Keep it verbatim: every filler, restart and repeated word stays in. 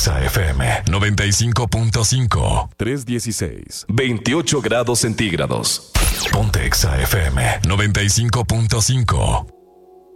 Exa F M noventa y cinco punto cinco. tres dieciséis. veintiocho grados centígrados. Ponte Exa F M noventa y cinco punto cinco.